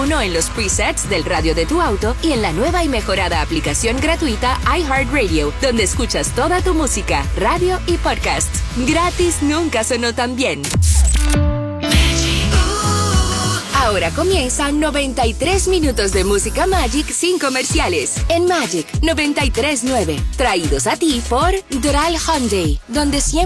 uno en los presets del radio de tu auto y en la nueva y mejorada aplicación gratuita iHeartRadio, donde escuchas toda tu música, radio y podcast. Gratis nunca sonó tan bien. Ahora comienzan 93 minutos de música Magic sin comerciales en Magic 93.9, traídos a ti por Doral Hyundai, donde siempre